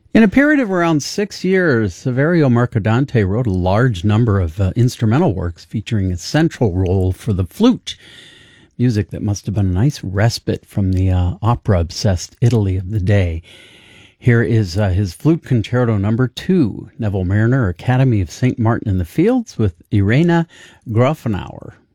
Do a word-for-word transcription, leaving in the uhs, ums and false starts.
In a period of around six years, Saverio Mercadante wrote a large number of uh, instrumental works featuring a central role for the flute, music that must have been a nice respite from the uh, opera-obsessed Italy of the day. Here is uh, his Flute Concerto Number Two, Neville Marriner, Academy of Saint Martin in the Fields, with Irena Grafenauer.